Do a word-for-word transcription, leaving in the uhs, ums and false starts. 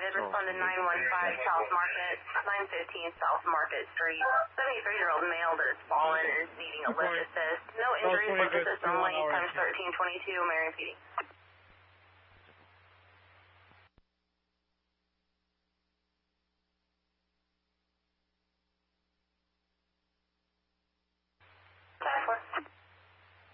provided. Respond to nine one five South Market, nine fifteen South Market Street. seventy-three-year-old male that has fallen and is needing a lift assist. No injuries, lift assist only, times thirteen twenty-two, Marion P D.